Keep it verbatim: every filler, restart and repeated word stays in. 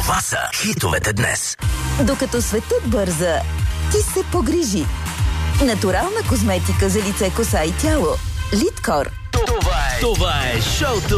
Това са хитовете днес. Докато светът бърза, ти се погрижи. Натурална козметика за лице, коса и тяло. Литкор. Това е, това е шоуто